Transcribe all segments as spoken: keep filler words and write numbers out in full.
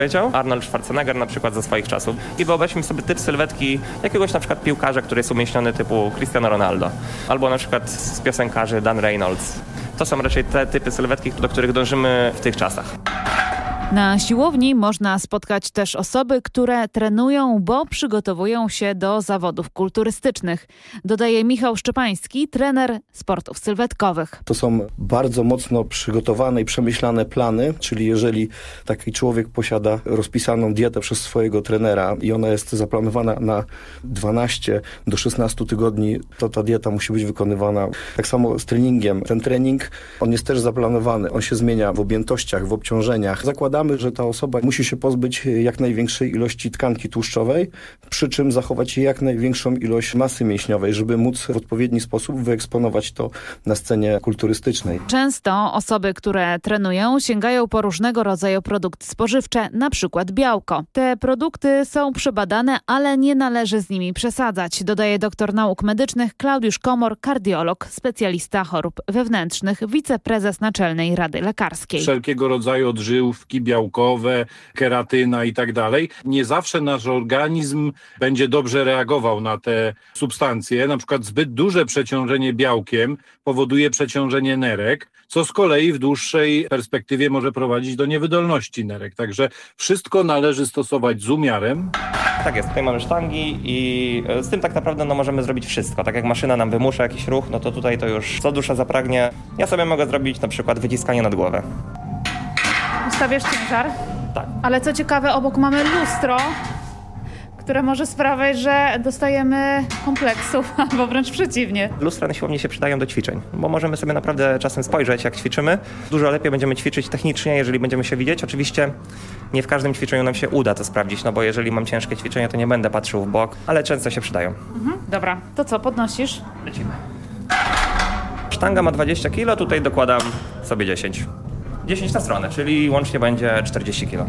powiedział Arnold Schwarzenegger na przykład ze swoich czasów. I wyobraźmy sobie typ sylwetki jakiegoś na przykład piłkarza, który jest umieśniony typu Cristiano Ronaldo. Albo na przykład z piosenkarzy Dan Reynolds. To są raczej te typy sylwetki, do których dążymy w tych czasach. Na siłowni można spotkać też osoby, które trenują, bo przygotowują się do zawodów kulturystycznych. Dodaje Michał Szczepański, trener sportów sylwetkowych. To są bardzo mocno przygotowane i przemyślane plany, czyli jeżeli taki człowiek posiada rozpisaną dietę przez swojego trenera i ona jest zaplanowana na dwanaście do szesnastu tygodni, to ta dieta musi być wykonywana. Tak samo z treningiem. Ten trening, on jest też zaplanowany. On się zmienia w objętościach, w obciążeniach. Zakładamy, że ta osoba musi się pozbyć jak największej ilości tkanki tłuszczowej, przy czym zachować jak największą ilość masy mięśniowej, żeby móc w odpowiedni sposób wyeksponować to na scenie kulturystycznej. Często osoby, które trenują, sięgają po różnego rodzaju produkty spożywcze, na przykład białko. Te produkty są przebadane, ale nie należy z nimi przesadzać, dodaje doktor nauk medycznych Klaudiusz Komor, kardiolog, specjalista chorób wewnętrznych, wiceprezes Naczelnej Rady Lekarskiej. Wszelkiego rodzaju odżywki białkowe, keratyna i tak dalej. Nie zawsze nasz organizm będzie dobrze reagował na te substancje. Na przykład zbyt duże przeciążenie białkiem powoduje przeciążenie nerek, co z kolei w dłuższej perspektywie może prowadzić do niewydolności nerek. Także wszystko należy stosować z umiarem. Tak jest, tutaj mamy sztangi i z tym tak naprawdę no, możemy zrobić wszystko. Tak jak maszyna nam wymusza jakiś ruch, no to tutaj to już co dusza zapragnie. Ja sobie mogę zrobić na przykład wyciskanie nad głowę. Ustawiasz ciężar? Tak. Ale co ciekawe, obok mamy lustro, które może sprawiać, że dostajemy kompleksów, albo wręcz przeciwnie. Lustra na siłowni się przydają do ćwiczeń, bo możemy sobie naprawdę czasem spojrzeć, jak ćwiczymy. Dużo lepiej będziemy ćwiczyć technicznie, jeżeli będziemy się widzieć. Oczywiście nie w każdym ćwiczeniu nam się uda to sprawdzić, no bo jeżeli mam ciężkie ćwiczenie, to nie będę patrzył w bok, ale często się przydają. Mhm, dobra, to co, podnosisz? Lecimy. Sztanga ma dwadzieścia kilo, tutaj dokładam sobie dziesięć. dziesięć na stronę, czyli łącznie będzie czterdzieści kilo.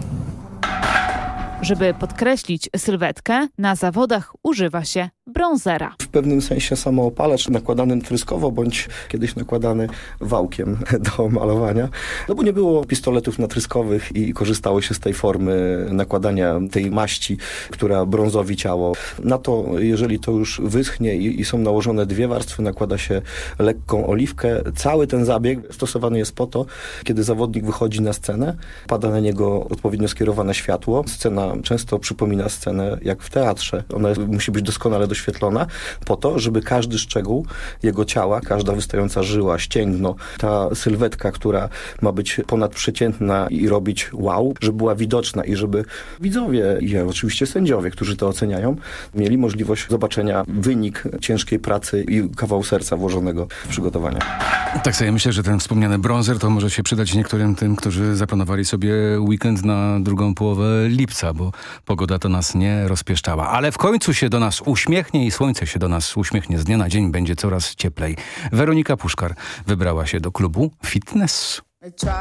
Żeby podkreślić sylwetkę, na zawodach używa się brązera. W pewnym sensie samoopalacz nakładany tryskowo, bądź kiedyś nakładany wałkiem do malowania. No bo nie było pistoletów natryskowych i korzystało się z tej formy nakładania tej maści, która brązowi ciało. Na to, jeżeli to już wyschnie i, i są nałożone dwie warstwy, nakłada się lekką oliwkę. Cały ten zabieg stosowany jest po to, kiedy zawodnik wychodzi na scenę, pada na niego odpowiednio skierowane światło. Scena często przypomina scenę jak w teatrze. Ona jest, musi być doskonale doświetlona po to, żeby każdy szczegół jego ciała, każda wystająca żyła, ścięgno, ta sylwetka, która ma być ponadprzeciętna i robić wow, żeby była widoczna i żeby widzowie i oczywiście sędziowie, którzy to oceniają, mieli możliwość zobaczenia wynik ciężkiej pracy i kawał serca włożonego w przygotowania. Tak sobie myślę, że ten wspomniany brązer to może się przydać niektórym tym, którzy zaplanowali sobie weekend na drugą połowę lipca, bo pogoda to nas nie rozpieszczała. Ale w końcu się do nas uśmiechnie i słońce się do nas uśmiechnie. Z dnia na dzień będzie coraz cieplej. Weronika Puszkar wybrała się do klubu fitness.